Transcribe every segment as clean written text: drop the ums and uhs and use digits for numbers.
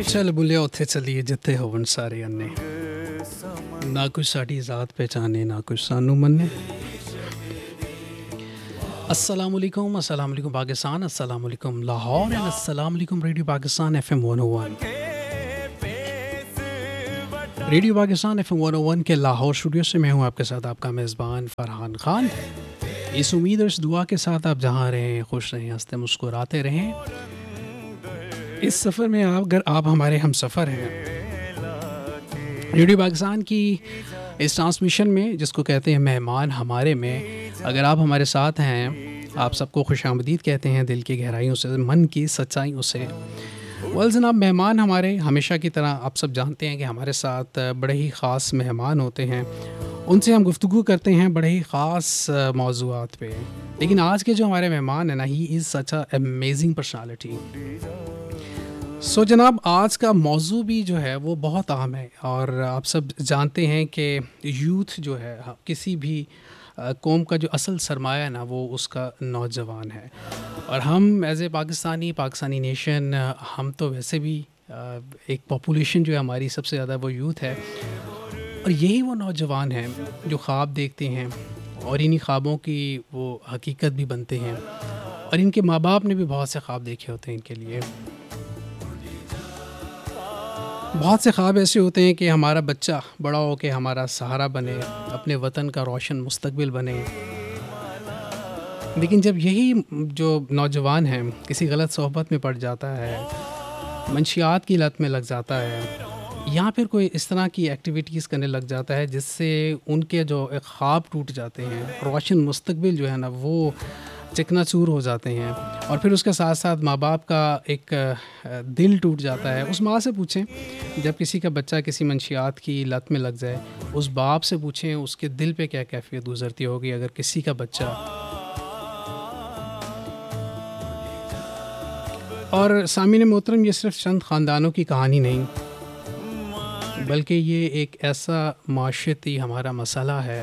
चल बुलिया उत्थे चलिए जिथे होवन सारे अन्ने ना कुछ साड़ी ज़ात पहचाने ना कुछ सानू मन्ने। अस्सलामुअलैकुम पाकिस्तान, अस्सलामुअलैकुम लाहौर एंड अस्सलामुअलैकुम radio Pakistan FM 101। Radio Pakistan FM 101 के लाहौर स्टूडियो से मैं हूं आपके साथ आपका मेज़बान फ़रहान ख़ान। इस उम्मीद और इस दुआ के साथ आप जहां रहें खुश रहें, हंसते मुस्कुराते रहें। इस सफ़र में अगर आप हमारे हम सफ़र हैं रेडियो पाकिस्तान की इस ट्रांसमिशन में, जिसको कहते हैं मेहमान हमारे में, अगर आप हमारे साथ हैं, आप सबको खुशामदीद कहते हैं दिल की गहराइयों से, मन की सच्चाइयों से। वेल जनाब, मेहमान हमारे हमेशा की तरह आप सब जानते हैं कि हमारे साथ बड़े ही ख़ास मेहमान होते हैं, उनसे हम गुफ्तगू करते हैं बड़े ही ख़ास मौज़ूआत पे। लेकिन आज के जो हमारे मेहमान हैं ना, he is such a amazing personality. सो जनाब, आज का मौजू भी जो है वो बहुत अहम है और आप सब जानते हैं कि यूथ जो है किसी भी कौम का जो असल सरमाया है ना, वो उसका नौजवान है। और हम एज ए पाकिस्तानी नेशन, हम तो वैसे भी एक पॉपुलेशन जो है हमारी सबसे ज़्यादा वो यूथ है, और यही वो नौजवान हैं जो ख्वाब देखते हैं और इन्हीं ख्वाबों की वो हकीकत भी बनते हैं। और इनके माँ बाप ने भी बहुत से ख्वाब देखे होते हैं इनके लिए। बहुत से ख्वाब ऐसे होते हैं कि हमारा बच्चा बड़ा हो के हमारा सहारा बने, अपने वतन का रोशन मुस्तकबिल बने। लेकिन जब यही जो नौजवान है किसी गलत सोहबत में पड़ जाता है, मंशियात की लत में लग जाता है, या फिर कोई इस तरह की एक्टिविटीज़ करने लग जाता है जिससे उनके जो ख्वाब टूट जाते हैं, रोशन मुस्तकबिल जो है ना वो चकनाचूर हो जाते हैं, और फिर उसके साथ साथ माँ बाप का एक दिल टूट जाता है। उस माँ से पूछें, जब किसी का बच्चा किसी मंशियात की लत में लग जाए, उस बाप से पूछें उसके दिल पे क्या कैफियत गुजरती होगी अगर किसी का बच्चा। और सामीन मोहतरम, ये सिर्फ चंद ख़ानदानों की कहानी नहीं, बल्कि ये एक ऐसा माशरती हमारा मसला है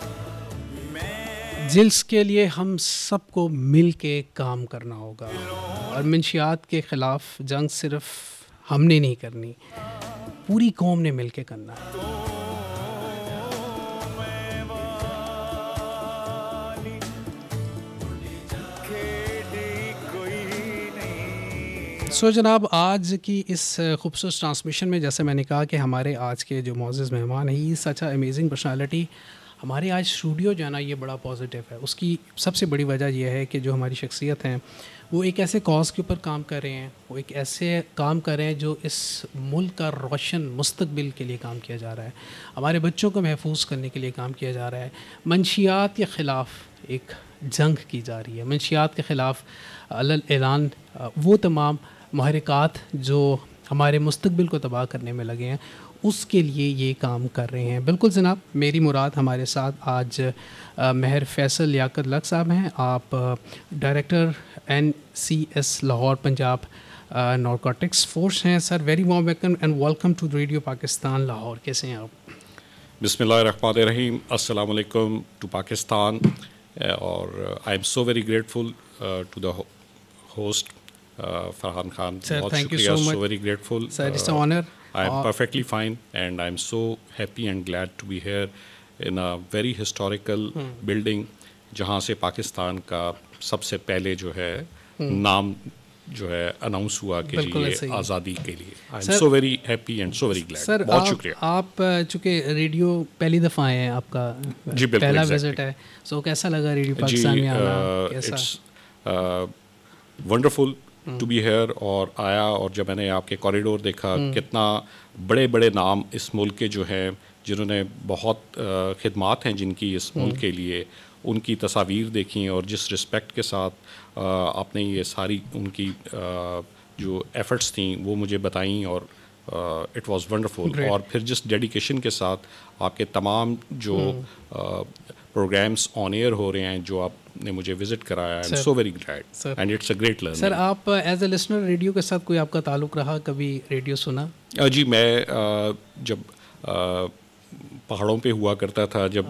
जिसके लिए हम सबको मिल के काम करना होगा। और मंशियात के ख़िलाफ़ जंग सिर्फ हमने नहीं करनी, पूरी कौम ने मिल के करना है। सो जनाब, आज की इस खूबसूरत ट्रांसमिशन में, जैसे मैंने कहा कि हमारे आज के जो मौजूद मेहमान हैं, ये सच अमेजिंग पर्सनालिटी। हमारे आज स्टूडियो जो है ना, ये बड़ा पॉजिटिव है। उसकी सबसे बड़ी वजह यह है कि जो हमारी शख्सियत हैं वो एक ऐसे कॉज के ऊपर काम कर रहे हैं, वो एक ऐसे काम कर रहे हैं जो इस मुल्क का रोशन मुस्तकबिल के लिए काम किया जा रहा है, हमारे बच्चों को महफूज करने के लिए काम किया जा रहा है। मंशियात के ख़िलाफ़ एक जंग की जा रही है, मंशियात के ख़िलाफ़ अलल ऐलान वो तमाम महरक़ात जो हमारे मुस्तकबिल को तबाह करने में लगे हैं, उसके लिए ये काम कर रहे हैं। बिल्कुल जनाब, मेरी मुराद हमारे साथ आज महर फैसल लियाकत लक साहब हैं। आप director NCS Lahore Punjab narcotics force हैं। Sir, very warm welcome and welcome to radio Pakistan Lahore. कैसे हैं आप? बिस्मिल्लाहिर्रहमानिर्रहीम, अस्सलाम वालेकुम टू पाकिस्तान। और I am so very grateful to the host Farhan Khan. Sir, thank you so much. So very grateful. Sir, it's an honor. I am perfectly fine and I am so happy and glad to be here in a very historical building, जहाँ से पाकिस्तान का सबसे पहले जो है नाम जो है अनाउंस हुआ कि ये आज़ादी के लिए। I am so very happy and so very glad. Sir, बहुत शुक्रिया। आप चूँकि रेडियो पहली दफ़ा आए हैं, आपका जी बिल्कुल पहला विजिट है, सो कैसा लगा रेडियो पाकिस्तान में आना? कैसा? It's wonderful to be here. और आया, और जब मैंने आपके कॉरिडोर देखा, कितना बड़े बड़े नाम इस मुल्क के जो हैं, जिन्होंने बहुत खिदमात हैं जिनकी इस मुल्क के लिए, उनकी तस्वीर देखी, और जिस रिस्पेक्ट के साथ आपने ये सारी उनकी जो एफ़र्ट्स थी वो मुझे बताई, और इट वाज वंडरफुल। और फिर जिस डेडिकेशन के साथ आपके तमाम जो प्रोग्राम्स ऑन एयर हो रहे हैं, जो आपने मुझे विजिट कराया, I am so very glad and it's a great learning. Sir, आप एज ए लिसनर रेडियो के साथ कोई आपका ताल्लुक़ रहा, कभी रेडियो सुना? जी, मैं जब पहाड़ों पे हुआ करता था, जब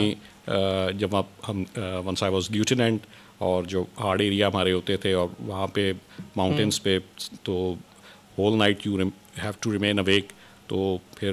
जब हम वंस आई वाज लेफ्टिनेंट, और जो हार्ड एरिया हमारे होते थे, और वहाँ पे माउंटेन्स पे, तो whole night you have to remain awake. تو پھر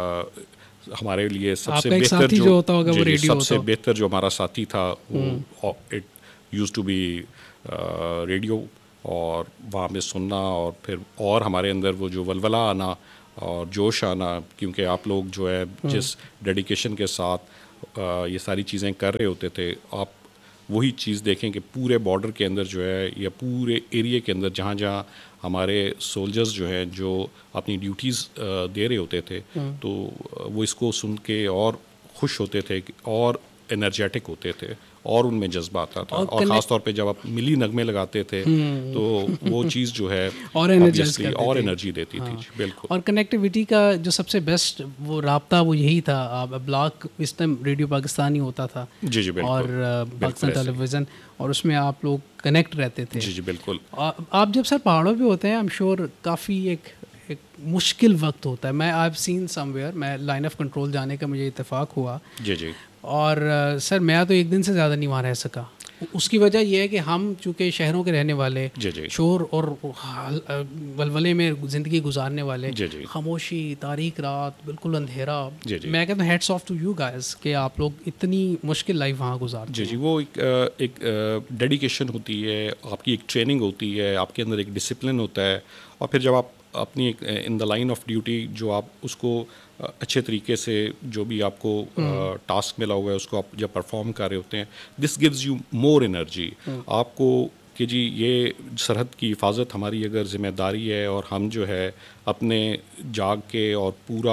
ہمارے لیے سب سے بہتر سب سے بہتر جو ہمارا ساتھی تھا وہ it use to be radio, اور وہاں پہ سننا, اور پھر اور ہمارے اندر وہ جو ولولہ آنا اور جوش آنا, کیونکہ آپ لوگ جو ہے جس ڈیڈیکیشن کے ساتھ یہ ساری چیزیں کر رہے ہوتے تھے, آپ وہی چیز دیکھیں کہ پورے بارڈر کے اندر جو ہے یا پورے ایریے کے اندر جہاں جہاں ہمارے سولجرز جو ہیں جو اپنی ڈیوٹیز دے رہے ہوتے تھے, تو وہ اس کو سن کے اور خوش ہوتے تھے اور انرجیٹک ہوتے تھے اور ان میں جذبہ آتا تھا, اور خاص طور پہ جب آپ ملی نغمے لگاتے تھے تو وہ چیز جو ہے اور انرجی دیتی تھی. بالکل. اور کنیکٹیوٹی کا جو سب سے بیسٹ وہ رابطہ وہ یہی تھا. بلاک اس ٹائم ریڈیو پاکستانی ہوتا تھا, جی جی بالکل, اور پاکستان ٹیلی ویژن, اور اس میں آپ لوگ کنیکٹ رہتے تھے. جی جی بالکل. آپ جب سر پہاڑوں پہ ہوتے ہیں, ایم شیور کافی ایک مشکل وقت ہوتا ہے. میں I have seen some where, میں لائن آف کنٹرول جانے کا مجھے اتفاق ہوا. جی جی. اور سر میں تو ایک دن سے زیادہ نہیں وہاں رہ سکا. اس کی وجہ یہ ہے کہ ہم چونکہ شہروں کے رہنے والے, شور اور ولولے میں زندگی گزارنے والے, خاموشی, تاریک رات, بالکل اندھیرا. میں کہتا ہوں hats of two you guys کہ آپ لوگ اتنی مشکل لائف وہاں گزارتے ہیں. جی جی, وہ ایک ڈیڈیکیشن ہوتی ہے, آپ کی ایک ٹریننگ ہوتی ہے, آپ کے اندر ایک ڈسپلن ہوتا ہے, اور پھر جب آپ اپنی ایک ان دا لائن آف ڈیوٹی جو آپ اس کو اچھے طریقے سے جو بھی آپ کو ٹاسک ملا ہوا ہے اس کو آپ جب پرفارم کر رہے ہوتے ہیں, this gives you more energy. آپ کو کہ جی یہ سرحد کی حفاظت ہماری اگر ذمہ داری ہے, اور ہم جو ہے اپنے جاگ کے اور پورا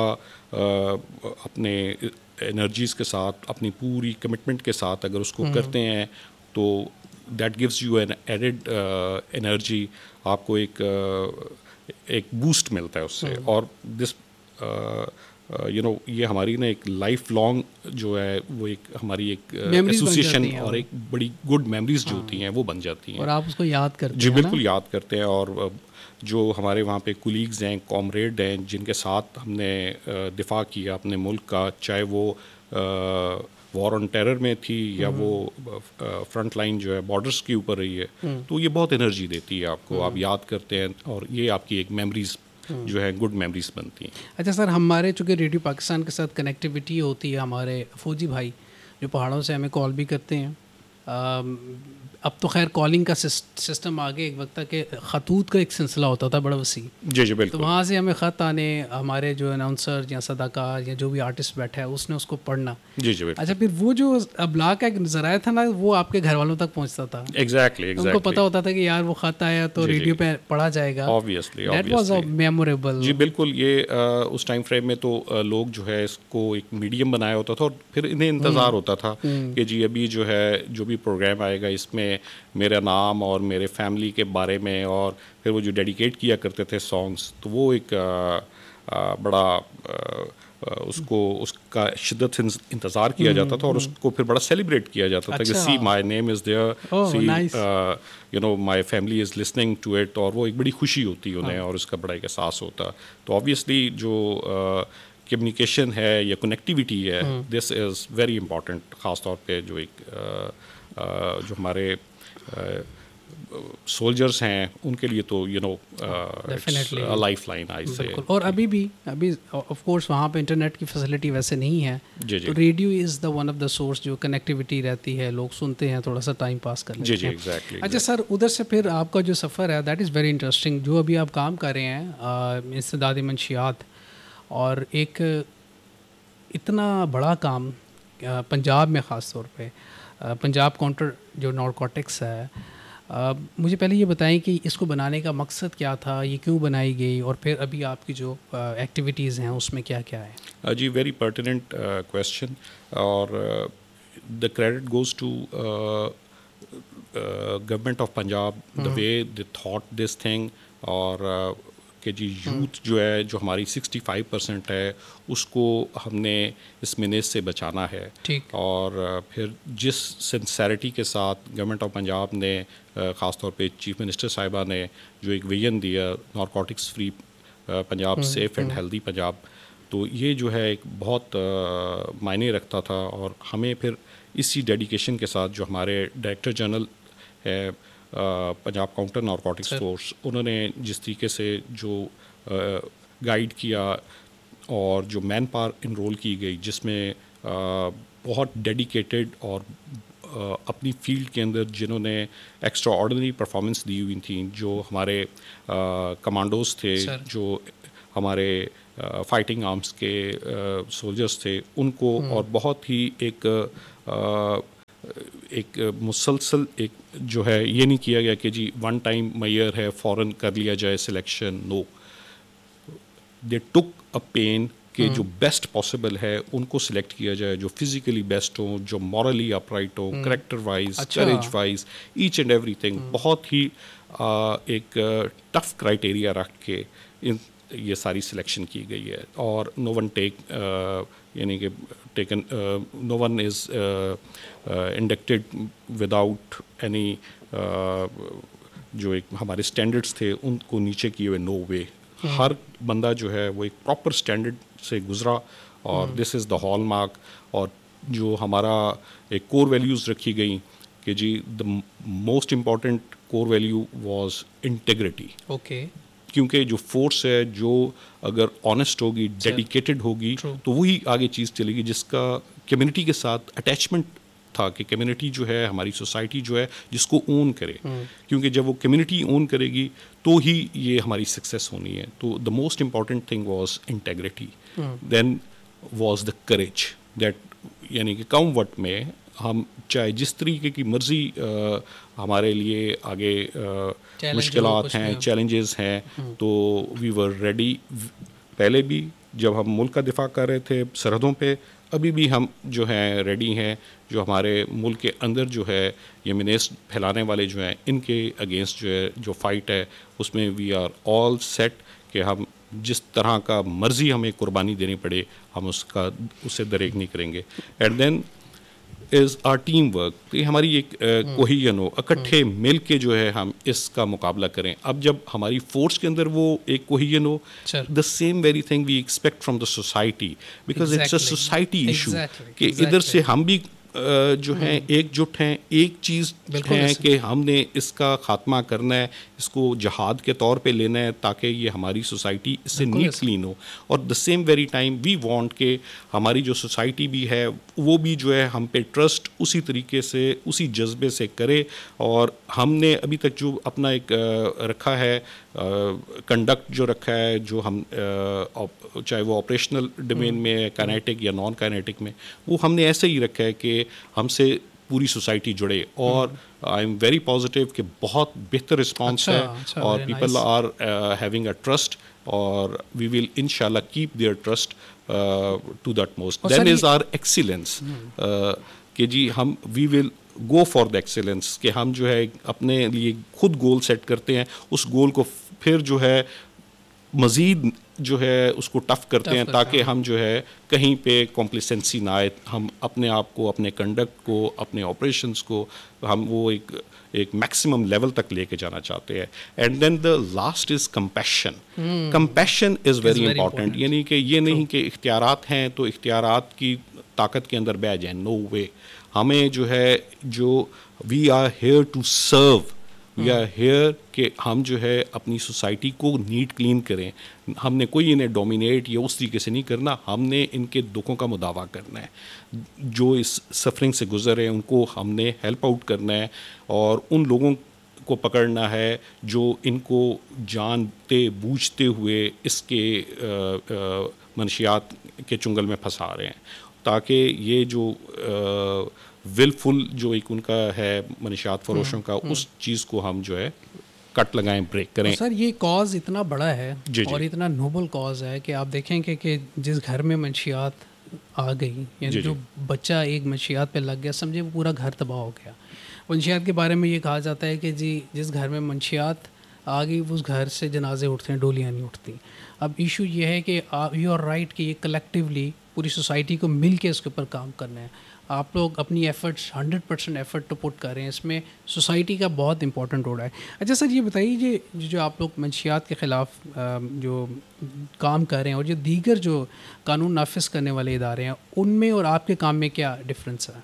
اپنے انرجیز کے ساتھ, اپنی پوری کمٹمنٹ کے ساتھ اگر اس کو کرتے ہیں, تو that gives you N added energy. آپ کو ایک بوسٹ ملتا ہے اس سے. اور دس یہ ہماری نا ایک لائف لانگ جو ہے وہ ایک ہماری ایک ایسوسیشن اور ایک بڑی گڈ میموریز جو ہوتی ہیں وہ بن جاتی ہیں, اور آپ اس کو یاد کرتے ہیں. جی بالکل یاد کرتے ہیں. اور جو ہمارے وہاں پہ کولیگز ہیں, کامریڈ ہیں, جن کے ساتھ ہم نے دفاع کیا اپنے ملک کا, چاہے وہ وار آن ٹیرر میں تھی یا وہ فرنٹ لائن جو ہے بارڈرس کے اوپر رہی ہے, تو یہ بہت انرجی دیتی ہے آپ کو, آپ یاد کرتے ہیں, اور یہ آپ کی ایک میموریز جو ہے گڈ میموریز بنتی ہیں. اچھا سر, ہمارے چونکہ ریڈیو پاکستان کے ساتھ کنیکٹیوٹی ہوتی ہے, ہمارے فوجی بھائی جو پہاڑوں سے ہمیں کال بھی کرتے ہیں, اب تو خیر کالنگ کا سسٹم آگے, ایک وقت تک کہ خطوط کا ایک سلسلہ ہوتا تھا بڑا وسیع. جی جی بالکل. تو وہاں سے ہمیں خط آنے, ہمارے جو اناؤنسر یا صداقار یا جو بھی آرٹسٹ بیٹھا ہے اس نے اس کو پڑھنا. جی جی بالکل. اچھا, پھر وہ جو بلاک کا ایک ذرائع تھا نا, وہ آپ کے گھر والوں تک پہنچتا تھا. ایگزیکٹلی. ان کو پتہ ہوتا تھا کہ یار وہ خط آیا تو ریڈیو پہ پڑھا جائے گا. آبویسلی. That was memorable. جی بالکل. یہ اس ٹائم فریم میں تو لوگ جو ہے اس کو ایک میڈیم بنایا ہوتا تھا, اور پھر انہیں انتظار ہوتا تھا کہ جی ابھی جو ہے جو بھی پروگرام آئے گا اس میں میرا نام اور میرے فیملی کے بارے میں, اور پھر وہ جو ڈیڈیکیٹ کیا کرتے تھے سانگس, تو وہ ایک بڑا اس کا شدت سے انتظار کیا جاتا تھا, اور اس کو پھر بڑا سیلیبریٹ کیا جاتا تھا کہ سی مائی نیم is there, C my family is listening to it, اور وہ ایک بڑی خوشی ہوتی انہیں, اور اس کا بڑا ایک احساس ہوتا. تو آبویسلی جو کمیونیکیشن ہے یا کنیکٹیوٹی ہے, دس از ویری امپورٹنٹ, خاص طور پہ جو ایک جو ہمارے سولجرس ہیں ان کے لیے تو لائف لائن آئی سے. اور ابھی آف کورس وہاں پہ انٹرنیٹ کی فیسلٹی ویسے نہیں ہے, تو radio is the one of the source جو کنیکٹیوٹی رہتی ہے, لوگ سنتے ہیں, تھوڑا سا ٹائم پاس کر لیتے ہیں. جی ایگزیکٹلی. اچھا سر, ادھر سے پھر آپ کا جو سفر ہے دیٹ از ویری انٹرسٹنگ, جو ابھی آپ کام کر رہے ہیں انسداد منشیات, اور ایک اتنا بڑا کام پنجاب میں, خاص طور پہ پنجاب کاؤنٹر جو نارکوٹکس ہے, مجھے پہلے یہ بتائیں کہ اس کو بنانے کا مقصد کیا تھا, یہ کیوں بنائی گئی, اور پھر ابھی آپ کی جو ایکٹیویٹیز ہیں اس میں کیا کیا ہے. جی ویری پرٹیننٹ کویسچن, اور the credit goes to government of Punjab, the way they thought this thing, اور کہ جی یوتھ جو ہے جو ہماری 65% ہے اس کو ہم نے اس مینیج سے بچانا ہے. اور پھر جس سنسیریٹی کے ساتھ گورنمنٹ آف پنجاب نے, خاص طور پہ چیف منسٹر صاحبہ نے جو ایک ویژن دیا narcotics free Punjab, safe and healthy Punjab, تو یہ جو ہے ایک بہت معنی رکھتا تھا. اور ہمیں پھر اسی ڈیڈیکیشن کے ساتھ جو ہمارے ڈائریکٹر جنرل ہے پنجاب کاؤنٹر نارکوٹکس فورس، انہوں نے جس طریقے سے جو گائیڈ کیا اور جو مین پاور انرول کی گئی، جس میں بہت ڈیڈیکیٹڈ اور اپنی فیلڈ کے اندر جنہوں نے ایکسٹرا آرڈنری پرفارمنس دی ہوئی تھیں، جو ہمارے کمانڈوز تھے، جو ہمارے فائٹنگ آرمس کے سولجرس تھے، ان کو اور بہت ہی ایک مسلسل ایک جو ہے یہ نہیں کیا گیا کہ جی ون ٹائم میئر ہے فوراً کر لیا جائے سلیکشن، نو، دے ٹک اے پین کہ جو بیسٹ پاسبل ہے ان کو سلیکٹ کیا جائے، جو فزیکلی بیسٹ ہوں، جو مورلی اپرائٹ ہوں، character wise, courage wise, H and every thing, بہت ہی ایک ٹف کرائٹیریا رکھ کے یہ ساری سلیکشن کی گئی ہے. اور نو ون یعنی کہ taken know one is inducted without any جو ایک ہمارے اسٹینڈرڈس تھے ان کو نیچے کیے ہوئے، نو وے. ہر بندہ جو ہے وہ ایک پراپر اسٹینڈرڈ سے گزرا، اور دس از دا ہال مارک. اور جو ہمارا ایک کور ویلیوز رکھی گئیں کہ جی the most important cover value was integrity. Okay. کیونکہ جو فورس ہے جو اگر آنیسٹ ہوگی، ڈیڈیکیٹڈ ہوگی، تو وہی آگے چیز چلے گی جس کا کمیونٹی کے ساتھ اٹیچمنٹ تھا، کہ کمیونٹی جو ہے ہماری سوسائٹی جو ہے جس کو اون کرے. کیونکہ جب وہ کمیونٹی اون کرے گی تو ہی یہ ہماری سکسیس ہونی ہے. تو the most important thing was integrity. Then was the courage that, یعنی کہ کم وقت میں ہم چاہے جس طریقے کی مرضی ہمارے لیے آگے مشکلات ہیں، چیلنجز ہیں، تو وی ور ریڈی. پہلے بھی جب ہم ملک کا دفاع کر رہے تھے سرحدوں پہ، ابھی بھی ہم جو ہیں ریڈی ہیں. جو ہمارے ملک کے اندر جو ہے یہ مینیس پھیلانے والے جو ہیں، ان کے اگینسٹ جو ہے جو فائٹ ہے، اس میں وی آر آل سیٹ کہ ہم جس طرح کا مرضی ہمیں قربانی دینی پڑے ہم اسے دریغ نہیں کریں گے. And then is are team work. یہ ہماری ایک کوہیژن ہو، اکٹھے مل کے جو ہے ہم اس کا مقابلہ کریں. اب جب ہماری فورس کے اندر وہ ایک cohesion who, the seem very thing we expect from the society, because it's a society issue کہ ادھر سے ہم بھی جو ہیں ایک جٹ ہیں، ایک چیز ہے کہ ہم نے اس کا خاتمہ کرنا ہے، اس کو جہاد کے طور پہ لینا ہے تاکہ یہ ہماری سوسائٹی اس سے نیٹ کلین ہو. اور the seem very time we want کہ ہماری جو سوسائٹی بھی ہے وہ بھی جو ہے ہم پہ ٹرسٹ اسی طریقے سے، اسی جذبے سے کرے. اور ہم نے ابھی تک جو اپنا ایک رکھا ہے کنڈکٹ جو رکھا ہے، جو ہم چاہے وہ آپریشنل ڈومین میں کائنیٹک یا نان کائنیٹک میں، وہ ہم نے ایسے ہی رکھا ہے کہ ہم سے پوری سوسائٹی جڑے. اور آئی ایم ویری پازیٹیو کہ بہت بہتر رسپانس ہے، اور people are having a trust, اور وی ول ان شاء اللہ keep their trust to that most. Then is are excellence کہ جی ہم وی ول گو فار دا ایکسیلنس، کہ ہم جو ہے اپنے لیے خود گول سیٹ کرتے ہیں، اس گول کو پھر جو ہے مزید جو ہے اس کو ٹف کرتے ہیں تاکہ ہم جو ہے کہیں پہ کمپلیسنسی نہ آئے. ہم اپنے آپ کو، اپنے کنڈکٹ کو، اپنے آپریشنس کو ہم وہ ایک میکسیمم لیول تک لے کے جانا چاہتے ہیں. And then the last is compassion. Compassion is very important. یعنی کہ یہ نہیں کہ اختیارات ہیں تو اختیارات کی طاقت کے اندر بہ جائیں، نو وے. ہمیں جو ہے جو we are here to serve, we are here کہ ہم جو ہے اپنی سوسائٹی کو نیٹ کلین کریں. ہم نے کوئی انہیں ڈومینیٹ یا اس طریقے سے نہیں کرنا، ہم نے ان کے دکھوں کا مداوع کرنا ہے. جو اس سفرنگ سے گزر ہیں ان کو ہم نے ہیلپ آؤٹ کرنا ہے، اور ان لوگوں کو پکڑنا ہے جو ان کو جانتے بوجھتے ہوئے اس کے منشیات کے چنگل میں پھنسا رہے ہیں، تاکہ یہ جو ولفل جو ایک ان کا ہے منشیات فروشوں کا، اس چیز کو ہم جو ہے کٹ لگائیں، بریک کریں. سر یہ کاز اتنا بڑا ہے اور اتنا نوبل کاز ہے کہ آپ دیکھیں کہ جس گھر میں منشیات آ گئی، یعنی جو بچہ ایک منشیات پہ لگ گیا، سمجھے وہ پورا گھر تباہ ہو گیا. منشیات کے بارے میں یہ کہا جاتا ہے کہ جی جس گھر میں منشیات آ گئی اس گھر سے جنازے اٹھتے ہیں، ڈولیاں نہیں اٹھتی. اب ایشو یہ ہے کہ یو آر رائٹ کہ یہ کلیکٹیولی پوری سوسائٹی کو مل کے اس کے اوپر کام کرنا ہے. آپ لوگ اپنی ایفرٹس 100% ایفرٹ تو پٹ کر رہے ہیں، اس میں سوسائٹی کا بہت امپورٹنٹ رول ہے. اچھا سر یہ بتائیے جو آپ لوگ منشیات کے خلاف جو کام کر رہے ہیں اور جو دیگر جو قانون نافذ کرنے والے ادارے ہیں، ان میں اور آپ کے کام میں کیا ڈفرینس ہے؟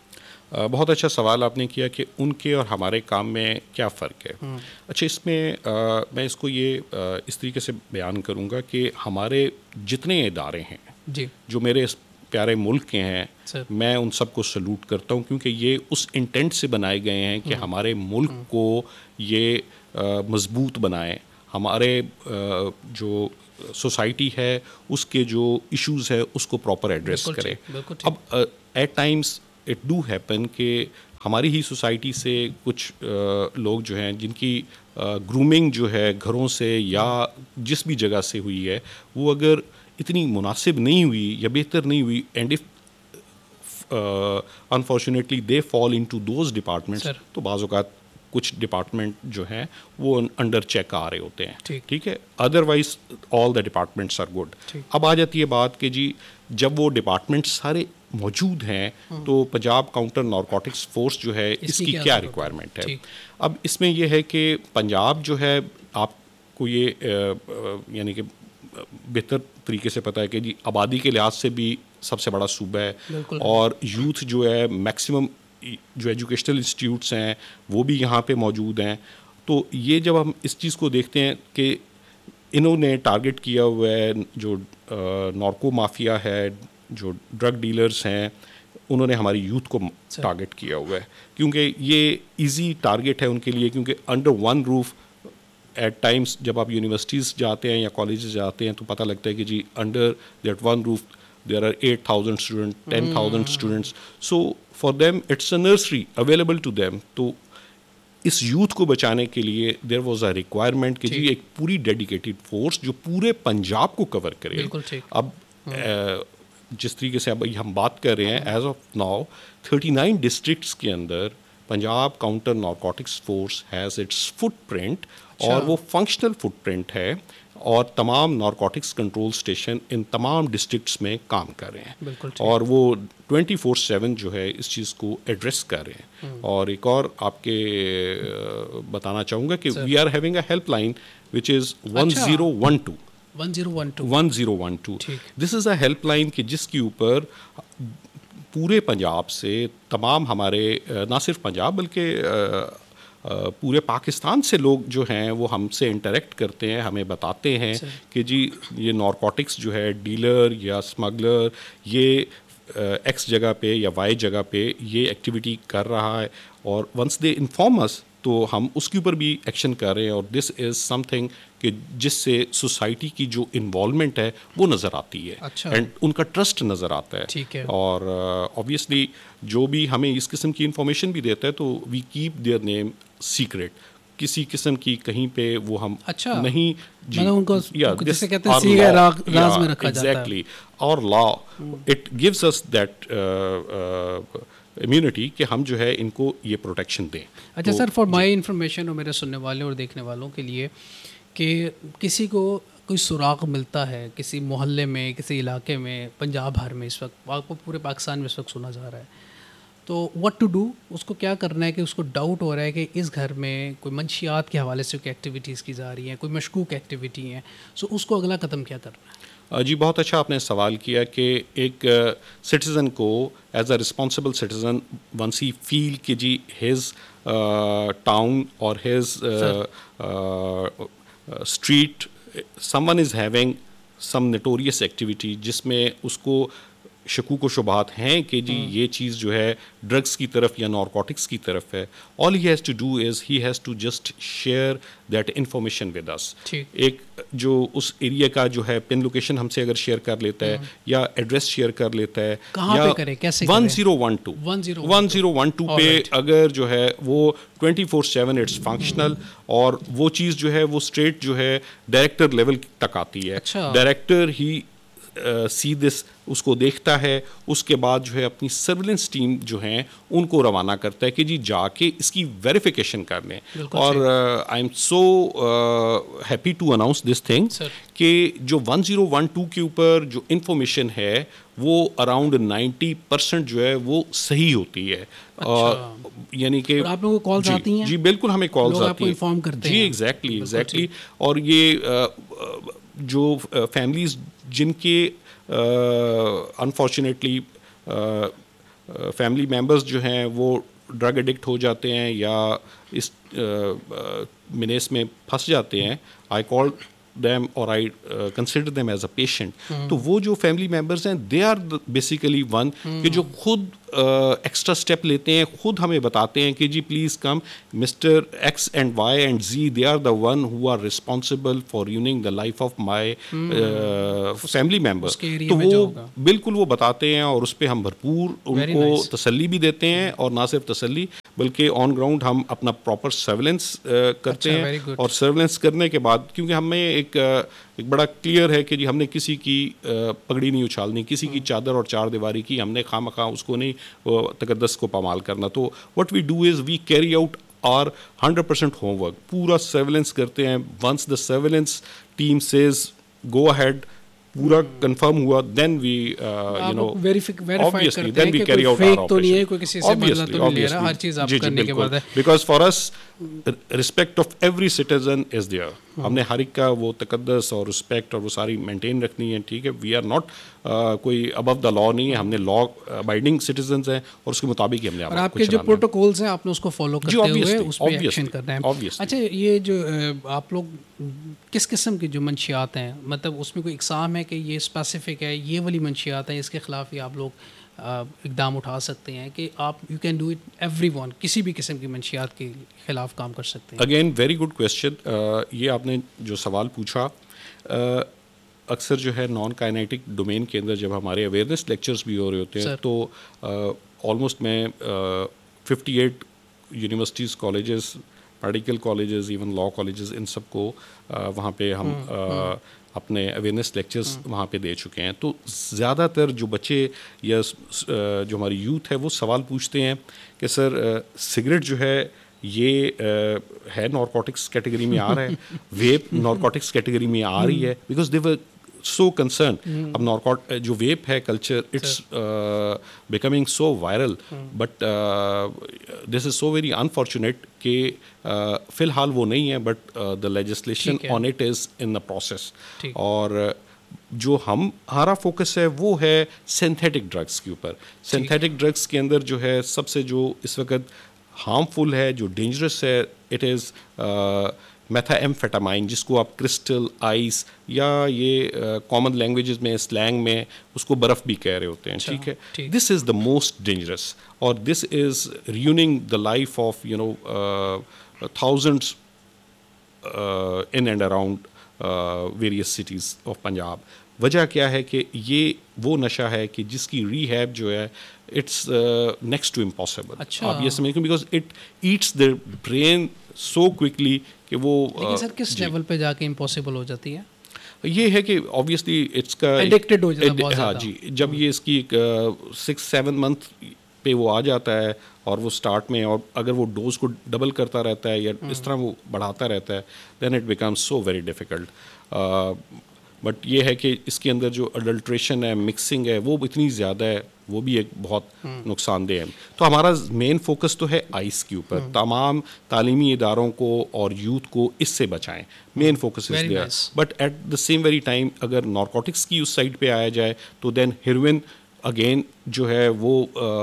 بہت اچھا سوال آپ نے کیا کہ ان کے اور ہمارے کام میں کیا فرق ہے. اچھا اس میں میں اس کو یہ اس طریقے سے بیان کروں گا کہ ہمارے جتنے ادارے ہیں جی جو میرے اس پیارے ملک کے ہیں میں ان سب کو سلوٹ کرتا ہوں کیونکہ یہ اس انٹینٹ سے بنائے گئے ہیں کہ ہمارے ملک کو یہ مضبوط بنائیں, ہمارے جو سوسائٹی ہے اس کے جو ایشوز ہے اس کو پراپر ایڈریس کرے. اب at Times it do happen کہ ہماری ہی سوسائٹی سے کچھ لوگ جو ہیں جن کی گرومنگ جو ہے گھروں سے یا جس بھی جگہ سے ہوئی ہے وہ اگر اتنی مناسب نہیں ہوئی یا بہتر نہیں ہوئی, and if unfortunately they fall in to those departments, تو بعض اوقات کچھ ڈپارٹمنٹ جو ہیں وہ انڈر چیک آ رہے ہوتے ہیں, ٹھیک ہے, otherwise all the departments are good. اب آ جاتی ہے بات کہ جی جب وہ ڈپارٹمنٹس سارے موجود ہیں تو پنجاب کاؤنٹر نارکوٹکس فورس جو ہے اس کی کیا ریکوائرمنٹ ہے. اب اس میں یہ ہے کہ پنجاب جو ہے آپ کو یہ یعنی کہ بہتر طریقے سے پتہ ہے کہ جی آبادی کے لحاظ سے بھی سب سے بڑا صوبہ ہے اور یوتھ جو ہے میکسیمم جو ایجوکیشنل انسٹیٹیوٹس ہیں وہ بھی یہاں پہ موجود ہیں. تو یہ جب ہم اس چیز کو دیکھتے ہیں کہ انہوں نے ٹارگٹ کیا ہوا ہے جو نارکو مافیا ہے, جو ڈرگ ڈیلرز ہیں, انہوں نے ہماری یوتھ کو ٹارگٹ کیا ہوا ہے کیونکہ یہ ایزی ٹارگٹ ہے ان کے لیے, کیونکہ under one roof at Times جب آپ یونیورسٹیز جاتے ہیں یا کالجز جاتے ہیں تو پتہ لگتا ہے کہ جی under that one roof there are 8,000 students, 10,000 students. So for them it's a nursery available to them. تو اس یوتھ کو بچانے کے لیے there was a requirement کہ جی ایک پوری ڈیڈیکیٹڈ فورس جو پورے پنجاب کو کور کرے. اب جس طریقے سے اب ہم بات کر رہے ہیں ایز آف ناؤ 39 ڈسٹرکٹس کے اندر Punjab counter narcotics force has its fit print, اور وہ فنکشنل فٹ پرنٹ ہے, اور تمام نارکوٹکس کنٹرول اسٹیشن ان تمام ڈسٹرکٹس میں کام کر رہے ہیں, اور وہ 24/7 جو ہے اس چیز کو ایڈریس کر رہے ہیں. اور ایک اور آپ کے بتانا چاہوں گا کہ we are having a help line which is 1012. 1012 this is a help line کہ جس کے اوپر پورے پنجاب سے تمام ہمارے نہ صرف پنجاب بلکہ پورے پاکستان سے لوگ جو ہیں وہ ہم سے انٹریکٹ کرتے ہیں, ہمیں بتاتے ہیں کہ جی یہ نارکوٹکس جو ہے ڈیلر یا اسمگلر یہ ایکس جگہ پہ یا وائی جگہ پہ یہ ایکٹیویٹی کر رہا ہے, اور ونس دے انفارم اس تو ہم اس کے اوپر بھی ایکشن کر رہے ہیں. اور دس از سم تھنگ کہ جس سے سوسائٹی کی جو انوالومنٹ ہے وہ نظر آتی ہے, اینڈ ان کا ٹرسٹ نظر آتا ہے. اور آبویسلی جو بھی ہمیں اس قسم کی انفارمیشن بھی دیتا ہے تو we keep their name secret, کسی قسم کی کہیں پہ وہ ہم نہیں ایگزیکٹلی, اور law it gives us that immunity کہ ہم جو ہے ان کو یہ پروٹیکشن دیں. اچھا سر, فار مائی انفارمیشن اور میرے سننے والے اور دیکھنے والوں کے لیے کہ کسی کو کوئی سراغ ملتا ہے کسی محلے میں کسی علاقے میں پنجاب بھر میں اس وقت پورے پاکستان میں اس وقت سنا جا رہا ہے, تو واٹ ٹو ڈو, اس کو کیا کرنا ہے کہ اس کو ڈاؤٹ ہو رہا ہے کہ اس گھر میں کوئی منشیات کے حوالے سے کوئی ایکٹیویٹیز کی جا رہی ہیں, کوئی مشکوک ایکٹیویٹی ہیں, سو اس کو اگلا قدم کیا کرنا ہے؟ جی بہت اچھا آپ نے سوال کیا کہ ایک سٹیزن کو as a responsible citizen once ہی فیل کہ جی ہز ٹاؤن اور his street some one is having some notorious activity جس میں اس کو شکوک و شبہات ہیں کہ جی یہ چیز جو ہے ڈرگس کی طرف یا نارکوٹکس کی طرف ہے, آل he has to do is he has to just share that information with us. ایک جو اس ایریا کا جو ہے پن لوکیشن ہم سے اگر شیئر کر لیتا ہے یا ایڈریس شیئر کر لیتا ہے, یا 1012 پہ اگر جو ہے وہ 24/7 اٹس فنکشنل, اور وہ چیز جو ہے وہ اسٹریٹ جو ہے ڈائریکٹر لیول تک آتی ہے. ڈائریکٹر ہی سی دس اس کو دیکھتا ہے, اس کے بعد جو ہے اپنی سرویلنس ٹیم جو ہیں ان کو روانہ کرتا ہے کہ جی جا کے اس کی ویریفیکیشن کر لیں. اور I am so happy to announce this thing کہ جو 1012 کے اوپر جو انفارمیشن ہے وہ اراؤنڈ 90% جو ہے وہ صحیح ہوتی ہے. یعنی کہ آپ لوگوں کو کالز آتی ہیں؟ جی بالکل ہمیں کالز آتی ہیں جی, ایگزیکٹلی. اور یہ جو فیملیز جن کے انفارچونیٹلی فیملی ممبرز جو ہیں وہ ڈرگ ایڈکٹ ہو جاتے ہیں یا اس مینیس میں پھنس جاتے ہیں, آئی کال them or I consider them as a patient. تو وہ جو فیملی ممبرز ہیں they are basically one کہ جو خود ایکسٹرا اسٹیپ لیتے ہیں, خود ہمیں بتاتے ہیں کہ جی please come mister x and Y and Zee they are the one who are responsible for ruining the life of my family member. تو وہ بالکل وہ بتاتے ہیں اور اس پہ ہم بھرپور ان کو تسلی بھی دیتے ہیں, اور نہ صرف تسلی بلکہ آن گراؤنڈ ہم اپنا پراپر سرویلنس کرتے ہیں, اور سرویلنس کرنے کے بعد کیونکہ ہمیں ایک بڑا کلیئر ہے کہ جی ہم نے کسی کی پگڑی نہیں اچھالنی, کسی کی چادر اور چار دیواری کی ہم نے خواہ مخواہ اس کو نہیں تقدس کو پامال کرنا. تو what we do is we carry out are 100% home work, پورا سرویلنس کرتے ہیں. Once the surveillance team Cs go ahead, پورا کنفرم ہوا, دین وی you know obviously then we carry out our operation. Obviously, because for us respect of every citizen is there. ہم نے ہر ایک کا وہ تقدس اور رسپیکٹ اور وہ ساری مینٹین رکھنی ہے, ٹھیک ہے. وی آر ناٹ کوئی ابو دا لا نہیں ہے, ہم نے لا ابائڈنگ سٹیزنز ہیں اور اس کے مطابق ہی ہم نے اور آپ کے جو پروٹوکولز ہیں آپ نے اس کو فالو کرتے ہوئے اس پہ ایکشن کرنا ہے. اچھا, یہ جو آپ لوگ کس قسم کی جو منشیات ہیں, مطلب اس میں کوئی اقسام ہے کہ یہ اسپیسیفک ہے, یہ والی منشیات ہیں اس کے خلاف ہی آپ لوگ اقدام اٹھا سکتے ہیں کہ آپ you can do it every one, کسی بھی قسم کی منشیات کے خلاف کام کر سکتے ہیں؟ Again very good question. یہ آپ نے جو سوال پوچھا, اکثر جو ہے نان کائنیٹک ڈومین کے اندر جب ہمارے اویئرنیس لیکچرز بھی ہو رہے ہوتے ہیں تو آلموسٹ میں 58 universities, colleges, medical colleges, even لا کالجز, ان سب کو وہاں پہ ہم اپنے اویئرنیس لیکچرز وہاں پہ دے چکے ہیں. تو زیادہ تر جو بچے یا جو ہماری یوتھ ہے وہ سوال پوچھتے ہیں کہ سر سگریٹ جو ہے یہ ہے نارکوٹکس کیٹیگری میں آ رہا ہے, ویپ نارکوٹکس کیٹیگری میں آ رہی ہے, because they were so concern. اب جو ویپ ہے culture it's becoming so viral, but this is so very unfortunate کہ فی الحال وہ نہیں ہے, but the legislation on it is in the process. اور جو ہمارا فوکس ہے وہ ہے سینتھیٹک ڈرگس کے اوپر. سینتھیٹک ڈرگس کے اندر جو ہے سب سے جو اس وقت ہارمفل ہے, جو ڈینجرس ہے, اٹ از میتھا ایمفیٹامائن, جس کو آپ کرسٹل, آئس یا یہ کامن لینگویجز میں سلینگ میں اس کو برف بھی کہہ رہے ہوتے ہیں, ٹھیک ہے. دس از دا موسٹ ڈینجرس, اور دس از ریوننگ the life of you know thousands in and around various cities of Punjab. وجہ کیا ہے کہ یہ وہ نشہ ہے کہ جس کی ری ہیب جو ہے اٹس نیکسٹ ٹو امپاسبل. آپ یہ سمجھیں because it eights their brain so quickly کہ وہ سر کس لیول پہ جا کے امپاسبل ہو جاتی ہے؟ یہ ہے کہ آبویسلی اٹس کا ایڈکٹڈ ہو جاتا ہے. ہاں جی, جب یہ اس کی 6-7 منتھ پہ وہ آ جاتا ہے اور وہ اسٹارٹ میں, اور اگر وہ ڈوز کو ڈبل کرتا رہتا ہے یا اس طرح وہ بڑھاتا رہتا ہے, then it becomes so very difficult. But یہ ہے کہ اس کے اندر جو اڈلٹریشن ہے, مکسنگ ہے, وہ اتنی زیادہ ہے, وہ بھی ایک بہت نقصان دہ ہے. تو ہمارا مین فوکس تو ہے آئس کے اوپر. تمام تعلیمی اداروں کو اور یوتھ کو اس سے بچائیں, main focus is there. But at the seem very time اگر نارکوٹکس کی اس سائڈ پہ آیا جائے تو دین ہیروئن اگین جو ہے وہ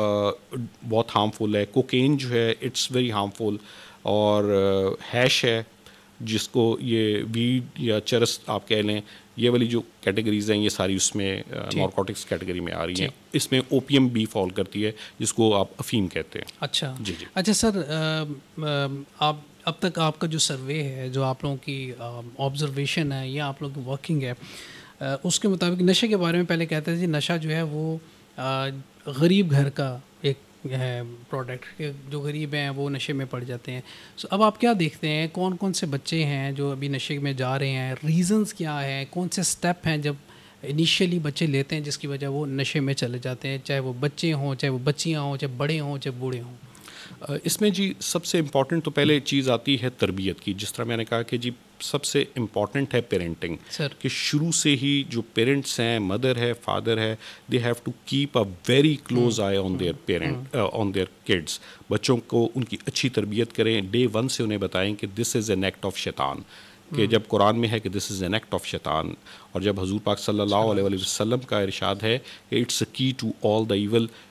بہت ہارمفل ہے. کوکین جو ہے اٹس ویری ہارمفل, اور ہیش ہے جس کو یہ ویڈ یا چرس آپ کہہ لیں, یہ والی جو کیٹیگریز ہیں یہ ساری اس میں نارکوٹکس کیٹیگری میں آ رہی ہیں. اس میں اوپیم بھی فال کرتی ہے جس کو آپ افیم کہتے ہیں. اچھا جی جی. اچھا سر, آپ اب تک آپ کا جو سروے ہے, جو آپ لوگوں کی آبزرویشن ہے یا آپ لوگوں کی ورکنگ ہے, اس کے مطابق نشے کے بارے میں پہلے کہتے تھے نشہ جو ہے وہ غریب گھر کا ایک ہے پروڈکٹ, کہ جو غریب ہیں وہ نشے میں پڑ جاتے ہیں. سو اب آپ کیا دیکھتے ہیں, کون کون سے بچے ہیں جو ابھی نشے میں جا رہے ہیں, ریزنز کیا ہیں, کون سے اسٹیپ ہیں جب انیشیلی بچے لیتے ہیں جس کی وجہ وہ نشے میں چلے جاتے ہیں, چاہے وہ بچے ہوں, چاہے وہ بچیاں ہوں, چاہے بڑے ہوں, چاہے بوڑھے ہوں؟ اس میں جی سب سے امپورٹنٹ تو پہلے چیز آتی ہے تربیت کی. جس طرح میں نے کہا کہ جی سب سے امپورٹنٹ ہے پیرنٹنگ, کہ شروع سے ہی جو پیرنٹس ہیں, مدر ہے, فادر ہے, they have to keep a very close I on their parent, on their kids. بچوں کو ان کی اچھی تربیت کریں, ڈے 1 سے انہیں بتائیں کہ دس از این ایکٹ آف شیطان, کہ جب قرآن میں ہے کہ دس از این ایکٹ آف شیطان, اور جب حضور پاک صلی اللہ علیہ وسلم کا ارشاد ہے کہ اٹس اے کی to all the evil,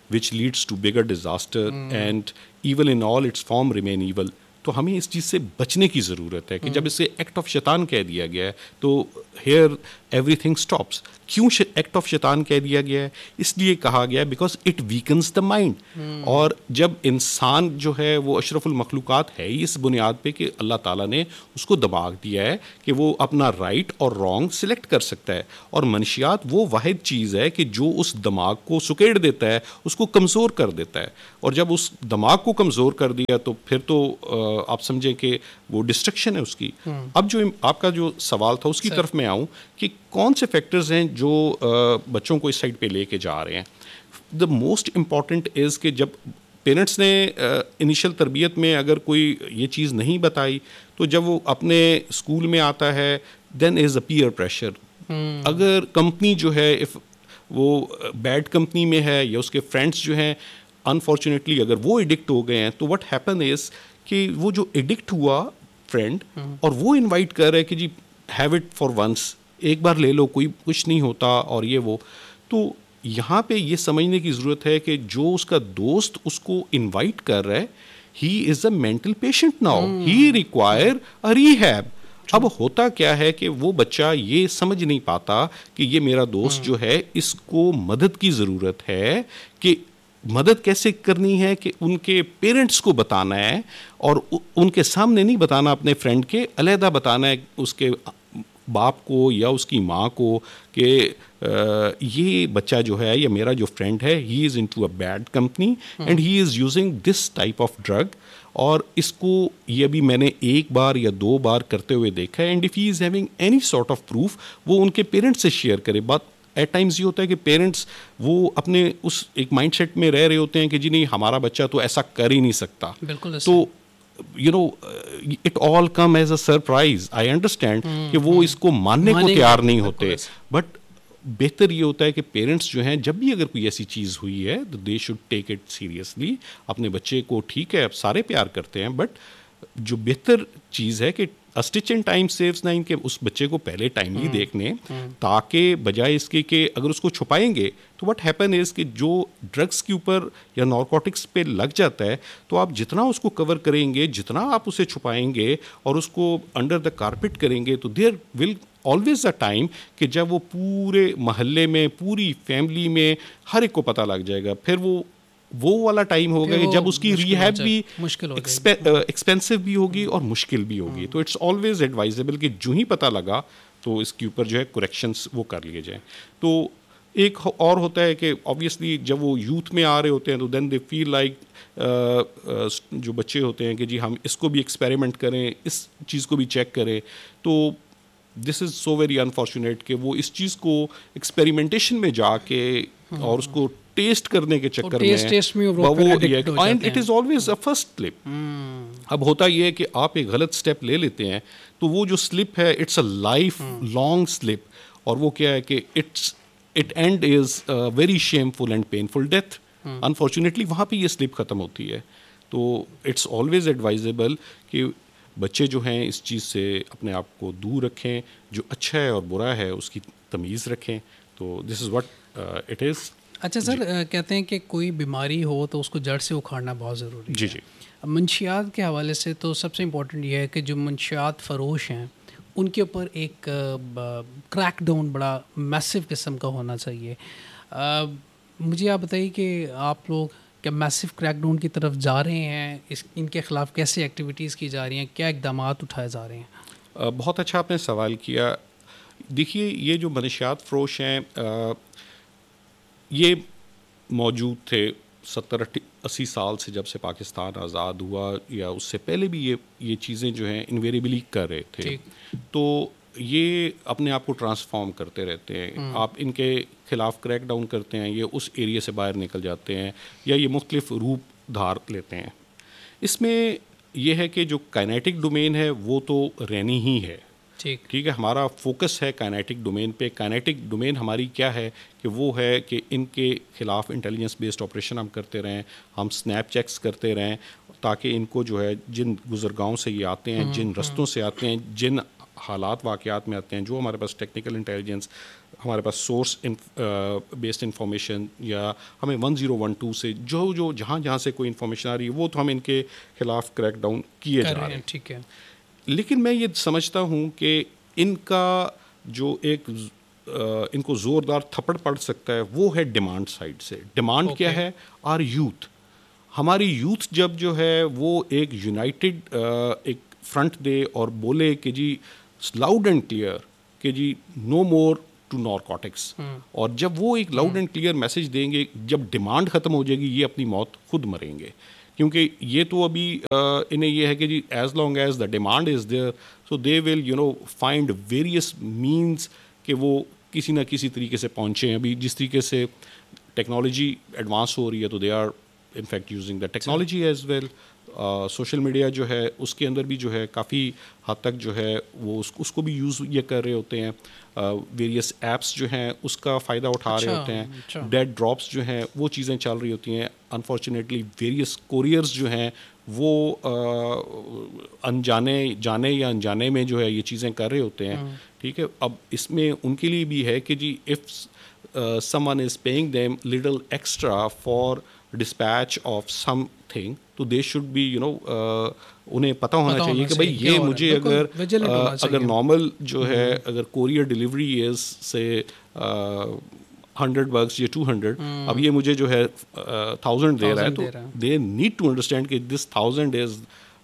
which leads to bigger disaster and evil in all its form remain evil. تو ہمیں اس چیز سے بچنے کی ضرورت ہے کہ جب اسے ایکٹ آف شیطان کہہ دیا گیا ہے تو ہیئر ایوری تھنگ اسٹاپس. کیوں ایکٹ آف شیطان کہہ دیا گیا ہے؟ اس لیے کہا گیا ہے because it weakness the mind. اور جب انسان جو ہے وہ اشرف المخلوقات ہے ہی اس بنیاد پہ کہ اللہ تعالیٰ نے اس کو دماغ دیا ہے کہ وہ اپنا رائٹ اور رانگ سلیکٹ کر سکتا ہے. اور منشیات وہ واحد چیز ہے کہ جو اس دماغ کو سکیڑ دیتا ہے, اس کو کمزور کر دیتا ہے. اور جب اس دماغ کو کمزور کر دیا تو پھر تو آپ سمجھیں کہ وہ ڈسٹرکشن ہے اس کی. اب جو آپ کا جو سوال تھا اس کی طرف میں آؤں کہ کون سے فیکٹرز ہیں جو بچوں کو اس سائڈ پہ لے کے جا رہے ہیں. دا موسٹ امپورٹنٹ از کہ جب پیرنٹس نے انیشل تربیت میں اگر کوئی یہ چیز نہیں بتائی تو جب وہ اپنے اسکول میں آتا ہے دین از اے پیئر پریشر. اگر کمپنی جو ہے وہ بیڈ کمپنی میں ہے یا اس کے فرینڈس جو ہیں انفارچونیٹلی اگر وہ ایڈکٹ ہو گئے ہیں تو وٹ ہیپن از کہ وہ جو ایڈکٹ ہوا فرینڈ اور وہ انوائٹ کر رہا ہے کہ جی ہیو اٹ فار ونس, ایک بار لے لو, کوئی کچھ نہیں ہوتا اور یہ وہ. تو یہاں پہ یہ سمجھنے کی ضرورت ہے کہ جو اس کا دوست اس کو انوائٹ کر رہا ہے ہی از a mental patient now, he require a rehab. اب ہوتا کیا ہے کہ وہ بچہ یہ سمجھ نہیں پاتا کہ یہ میرا دوست جو ہے اس کو مدد کی ضرورت ہے, کہ مدد کیسے کرنی ہے, کہ ان کے پیرنٹس کو بتانا ہے اور ان کے سامنے نہیں بتانا, اپنے فرینڈ کے علیحدہ بتانا ہے اس کے باپ کو یا اس کی ماں کو کہ یہ بچہ جو ہے یا میرا جو فرینڈ ہے ہی is into a bad company and he is using this type of drug. اور اس کو یہ بھی میں نے ایک بار یا دو بار کرتے ہوئے دیکھا ہے. And if he is having any sort of proof وہ ان کے پیرنٹس سے شیئر کرے. بات ایٹ ٹائمز یہ ہوتا ہے کہ پیرنٹس وہ اپنے اس ایک مائنڈ سیٹ میں رہ رہے ہوتے ہیں کہ جی نہیں ہمارا بچہ تو ایسا کر ہی نہیں سکتا. بالکل. تو you know it all come as a surprise. I understand کہ وہ اس کو ماننے کو تیار نہیں ہوتے, بٹ بہتر یہ ہوتا ہے کہ پیرنٹس جو ہیں جب بھی اگر کوئی ایسی چیز ہوئی ہے تو they should take it seriously. اپنے بچے کو ٹھیک ہے اب سارے پیار کرتے ہیں, بٹ جو بہتر چیز ہے کہ stitch and time saves nine کے اس بچے کو پہلے ٹائملی دیکھنے, تاکہ بجائے اس کے کہ اگر اس کو چھپائیں گے تو وٹ ہیپن از کہ جو ڈرگس کے اوپر یا نارکوٹکس پہ لگ جاتا ہے تو آپ جتنا اس کو کور کریں گے, جتنا آپ اسے چھپائیں گے اور اس کو انڈر دا کارپیٹ کریں گے تو دیر ول آلویز اے ٹائم کہ جب وہ پورے محلے میں پوری فیملی میں ہر ایک کو پتہ لگ جائے گا. پھر وہ والا ٹائم ہوگا کہ جب اس کی ریہیب بھی ایکسپینسو بھی ہوگی اور مشکل بھی ہوگی. تو اٹس آلویز ایڈوائزیبل کہ جو ہی پتہ لگا تو اس کے اوپر جو ہے کریکشنس وہ کر لیے جائیں. تو ایک اور ہوتا ہے کہ آبویسلی جب وہ یوتھ میں آ رہے ہوتے ہیں تو دین دے فیل لائک جو بچے ہوتے ہیں کہ جی ہم اس کو بھی ایکسپیریمنٹ کریں, اس چیز کو بھی چیک کریں. تو دس از سو ویری انفارچونیٹ کہ وہ اس چیز کو ایکسپیریمنٹیشن میں جا کے اور اس کو ٹیسٹ کرنے کے چکر میں and it is always a first slip. اب ہوتا یہ ہے کہ آپ ایک غلط اسٹیپ لے لیتے ہیں تو وہ جو سلپ ہے it's a life long slip, اور وہ کیا ہے کہ it and is very shameful and painful death. Unfortunately وہاں پہ یہ سلپ ختم ہوتی ہے. تو اٹس آلویز ایڈوائزیبل کہ بچے جو ہیں اس چیز سے اپنے آپ کو دور رکھیں, جو اچھا ہے اور برا ہے اس کی تمیز رکھیں. تو دس از واٹ اٹ از. اچھا سر, کہتے ہیں کہ کوئی بیماری ہو تو اس کو جڑ سے اکھاڑنا بہت ضروری ہے. جی جی. منشیات کے حوالے سے تو سب سے امپورٹنٹ یہ ہے کہ جو منشیات فروش ہیں ان کے اوپر ایک کریک ڈاؤن بڑا میسو قسم کا ہونا چاہیے. مجھے آپ بتائیے کہ آپ لوگ کیا میسو کریک ڈاؤن کی طرف جا رہے ہیں, ان کے خلاف کیسے ایکٹیویٹیز کی جا رہی ہیں, کیا اقدامات اٹھائے جا رہے ہیں؟ بہت اچھا آپ نے سوال کیا. دیکھیے یہ جو منشیات فروش ہیں یہ موجود تھے 70-80 سال سے, جب سے پاکستان آزاد ہوا یا اس سے پہلے بھی یہ چیزیں جو ہیں انویریبلی کر رہے تھے. تو یہ اپنے آپ کو ٹرانسفارم کرتے رہتے ہیں. آپ ان کے خلاف کریک ڈاؤن کرتے ہیں, یہ اس ایریا سے باہر نکل جاتے ہیں یا یہ مختلف روپ دھار لیتے ہیں. اس میں یہ ہے کہ جو کائنیٹک ڈومین ہے وہ تو رہنی ہی ہے. ٹھیک ہے, ہمارا فوکس ہے کائنیٹک ڈومین پہ. کائنیٹک ڈومین ہماری کیا ہے کہ وہ ہے کہ ان کے خلاف انٹیلیجنس بیسڈ آپریشن ہم کرتے رہیں, ہم سنیپ چیکس کرتے رہیں, تاکہ ان کو جو ہے جن گزرگاہوں سے یہ آتے ہیں, جن رستوں سے آتے ہیں, جن حالات واقعات میں آتے ہیں, جو ہمارے پاس ٹیکنیکل انٹیلیجنس, ہمارے پاس سورس بیسڈ انفارمیشن, یا ہمیں 1012 سے جو جہاں سے کوئی انفارمیشن آ رہی ہے, وہ تو ہم ان کے خلاف کریک ڈاؤن کیے جا رہے ہیں. ٹھیک ہے, لیکن میں یہ سمجھتا ہوں کہ ان کا جو ایک ان کو زوردار تھپڑ پڑ سکتا ہے وہ ہے ڈیمانڈ سائڈ سے. ڈیمانڈ کیا ہے؟ Are youth. ہماری یوتھ جب جو ہے وہ ایک یونائٹڈ ایک فرنٹ دے اور بولے کہ جی لاؤڈ اینڈ کلیئر کہ جی نو مور ٹو نارکوٹکس, اور جب وہ ایک لاؤڈ اینڈ کلیئر میسج دیں گے, جب ڈیمانڈ ختم ہو جائے گی, یہ اپنی موت خود مریں گے. کیونکہ یہ تو ابھی انہیں یہ ہے کہ جی as long as the demand is there, so they will find various means کہ وہ کسی نہ کسی طریقے سے پہنچیں. ابھی جس طریقے سے ٹیکنالوجی ایڈوانس ہو رہی ہے, تو they are in fact using the technology as well. Social media جو ہے اس کے اندر بھی جو ہے کافی حد تک جو ہے وہ اس کو بھی یوز یہ کر رہے ہوتے ہیں. ویریس ایپس جو ہیں اس کا فائدہ اٹھا رہے ہوتے ہیں. ڈیڈ ڈراپس جو ہیں وہ چیزیں چل رہی ہوتی ہیں. انفارچونیٹلی ویریس کوریئرز جو ہیں وہ جانے یا انجانے میں جو ہے یہ چیزیں کر رہے ہوتے ہیں. ٹھیک ہے, اب اس میں ان کے لیے بھی ہے کہ جی if some one is paying them little extra for dispatch of some thing, تو دے شوڈ بی انہیں پتہ ہونا چاہیے کہ بھائی یہ مجھے اگر نارمل جو ہے اگر کوریئر ڈلیوری از سے $100 یا 200, اب یہ مجھے جو ہے 1000 دے رہا ہے, تو دے نیڈ ٹو انڈرسٹینڈ کہ دس 1000 is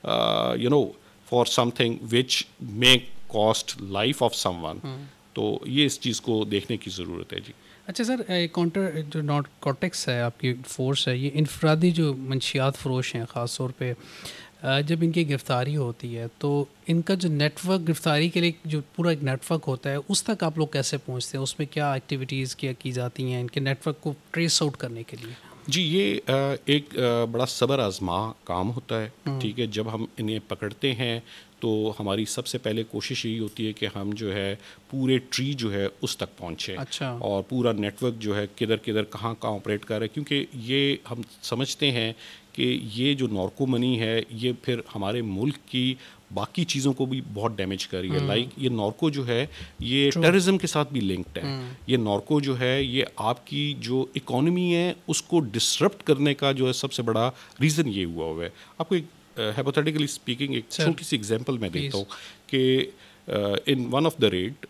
for some thing which may cost life of some one. تو یہ اس چیز کو دیکھنے کی ضرورت ہے. جی اچھا سر, کاؤنٹر جو نارکوٹکس ہے آپ کی فورس ہے, یہ انفرادی جو منشیات فروش ہیں خاص طور پہ, جب ان کی گرفتاری ہوتی ہے تو ان کا جو نیٹ ورک گرفتاری کے لیے جو پورا ایک نیٹ ورک ہوتا ہے, اس تک آپ لوگ کیسے پہنچتے ہیں؟ اس میں کیا ایکٹیویٹیز کیا کی جاتی ہیں ان کے نیٹ ورک کو ٹریس آؤٹ کرنے کے لیے؟ جی یہ ایک بڑا صبر آزما کام ہوتا ہے. ٹھیک ہے, جب ہم انہیں پکڑتے ہیں تو ہماری سب سے پہلے کوشش یہی ہوتی ہے کہ ہم جو ہے پورے ٹری جو ہے اس تک پہنچے. اچھا. اور پورا نیٹ ورک جو ہے کدھر کہاں آپریٹ کر رہا ہے, کیونکہ یہ ہم سمجھتے ہیں کہ یہ جو نارکو منی ہے یہ پھر ہمارے ملک کی باقی چیزوں کو بھی بہت ڈیمیج کر رہی ہے. لائک یہ نارکو جو ہے یہ ٹیررزم کے ساتھ بھی لنکڈ ہے. یہ نارکو جو ہے یہ آپ کی جو اکانومی ہے اس کو ڈسرپٹ کرنے کا جو ہے سب سے بڑا ریزن یہ ہوا ہے. آپ کو ایک ہیپوتھیٹیکلی اسپیکنگ ایک چھوٹی سی ایگزامپل میں دیتا ہوں کہ in one of the red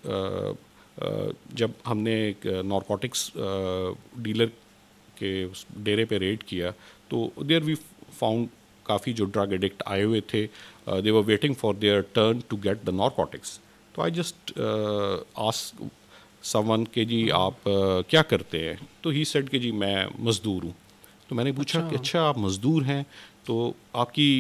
جب ہم نے ایک نارکوٹکس ڈیلر کے ڈیرے پہ ریڈ کیا, تو دیر وی فاؤنڈ کافی جو ڈرگ ایڈکٹ آئے ہوئے تھے, they were waiting for their turn to get the narcotics. تو I just asked someone کہ جی آپ کیا کرتے ہیں؟ تو he said کہ جی میں مزدور ہوں. تو میں نے پوچھا کہ اچھا آپ مزدور ہیں, تو آپ کی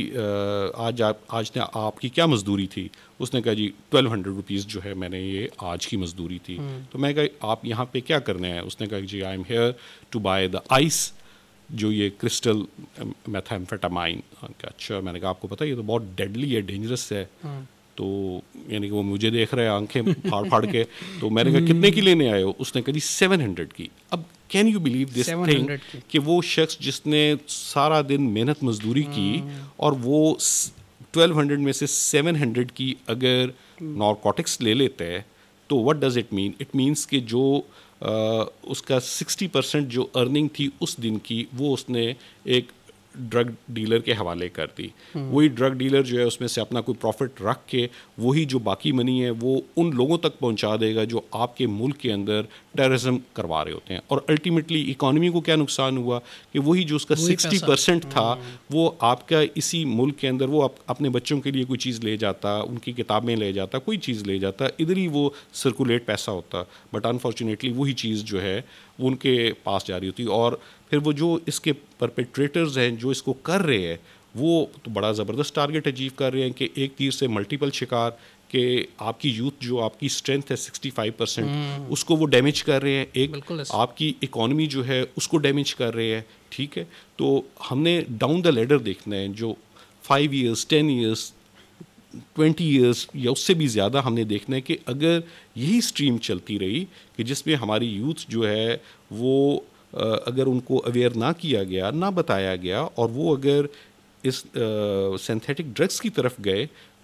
آج نے آپ کی کیا مزدوری تھی؟ اس نے کہا جی 1200 روپیز جو ہے میں نے یہ آج کی مزدوری تھی. تو میں کہا آپ یہاں پہ کیا کرنے ہیں؟ اس نے کہا جی I am here to by the ice, جو یہ کرسٹل میتھامفیٹامائن. اچھا, میں نے کہا آپ کو پتہ یہ تو بہت ڈیڈلی ہے, ڈینجرس ہے. تو یعنی کہ وہ مجھے دیکھ رہے ہیں آنکھیں پھاڑ کے. تو میں نے کہا کتنے کی لینے آئے ہو؟ اس نے کہا جی 700 کی. اب can you believe this thing کہ وہ شخص جس نے سارا دن محنت مزدوری کی اور وہ 1200 میں سے 700 کی اگر نارکوٹکس لے لیتا ہے, تو what does it mean? It means کہ جو اس کا 60% جو ارننگ تھی اس دن کی, وہ اس نے ایک ڈرگ ڈیلر کے حوالے کر دی. وہی ڈرگ ڈیلر جو ہے اس میں سے اپنا کوئی پروفٹ رکھ کے وہی جو باقی منی ہے وہ ان لوگوں تک پہنچا دے گا جو آپ کے ملک کے اندر ٹیررزم کروا رہے ہوتے ہیں. اور الٹیمیٹلی اکانومی کو کیا نقصان ہوا کہ وہی جو اس کا 60% تھا وہ آپ کا اسی ملک کے اندر وہ اپنے بچوں کے لیے کوئی چیز لے جاتا, ان کی کتابیں لے جاتا, کوئی چیز لے جاتا, ادھر ہی وہ سرکولیٹ پیسہ ہوتا. بٹ انفارچونیٹلی وہی چیز جو ہے وہ ان کے پاس جا رہی ہوتی. اور پھر وہ جو اس کے پرپیٹریٹرز ہیں جو اس کو کر رہے ہیں وہ تو بڑا زبردست ٹارگیٹ اچیو کر رہے ہیں کہ ایک تیر سے ملٹیپل شکار, کہ آپ کی یوتھ جو آپ کی اسٹرینتھ ہے 65% اس کو وہ ڈیمیج کر رہے ہیں, ایک آپ کی اکانومی جو ہے اس کو ڈیمیج کر رہے ہیں. ٹھیک ہے, تو ہم نے ڈاؤن دا لیڈر دیکھنا ہے, جو 5 ایئرس 10 ایئرس 20 ایئرس یا اس سے بھی زیادہ ہم نے دیکھنا ہے کہ اگر یہی اسٹریم چلتی رہی کہ جس میں ہماری یوتھ جو ہے وہ اگر ان کو اویئر نہ کیا گیا, نہ بتایا گیا, اور وہ اگر اس سینتھیٹک ڈرگس کی طرف گئے,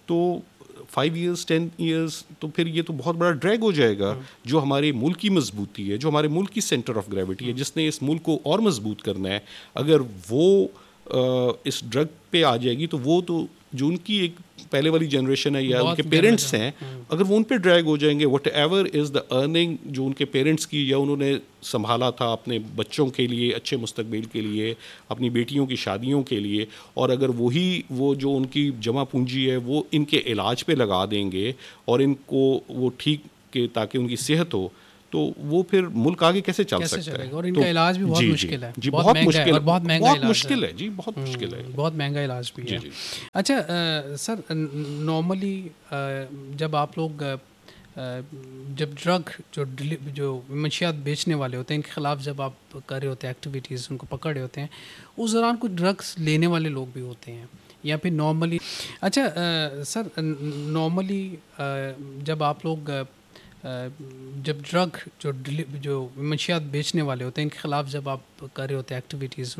تو 5 ایئرس 10 ایئرس تو پھر یہ تو بہت بڑا ڈریگ ہو جائے گا. جو ہمارے ملک کی مضبوطی ہے, جو ہمارے ملک کی سینٹر آف گریوٹی ہے, جس نے اس ملک کو اور مضبوط کرنا ہے, اگر وہ اس ڈرگ پہ آ جائے گی تو وہ تو جو ان کی ایک پہلے والی جنریشن ہے یا ان کے پیرنٹس ہیں, اگر وہ ان پہ ڈریگ ہو جائیں گے, what ever is the earning جو ان کے پیرنٹس کی یا انہوں نے سنبھالا تھا اپنے بچوں کے لیے, اچھے مستقبل کے لیے, اپنی بیٹیوں کی شادیوں کے لیے, اور اگر وہ جو ان کی جمع پونجی ہے وہ ان کے علاج پہ لگا دیں گے اور ان کو وہ ٹھیک کہ تاکہ ان کی صحت ہو, تو وہ پھر ملک آگے کیسے چل سکتا ہے. اور ان کا علاج بھی بہت مشکل ہے, جی بہت مشکل, بہت مہنگا علاج مشکل ہے, جی بہت مشکل ہے, بہت مہنگا علاج بھی ہے. اچھا سر, نارملی جب آپ لوگ جب ڈرگ جو منشیات بیچنے والے ہوتے ہیں ان کے خلاف جب آپ کر رہے ہوتے ہیں ایکٹیویٹیز, ان کو پکڑ رہے ہوتے ہیں, اس دوران کچھ ڈرگس لینے والے لوگ بھی ہوتے ہیں یا پھر نارملی. اچھا سر, نارملی جب آپ لوگ جب ڈرگ جو منشیات بیچنے والے ہوتے ہیں ان کے خلاف جب آپ کر رہے ہوتے ہیں ایکٹیویٹیز